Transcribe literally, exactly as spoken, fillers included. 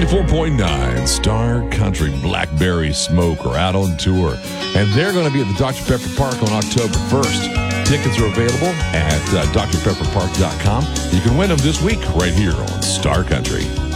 ninety-four point nine Star Country Blackberry Smoke are out on tour, and they're going to be at the Doctor Pepper Park on October first. Tickets are available at uh, d r pepper park dot com. You can win them this week right here on Star Country.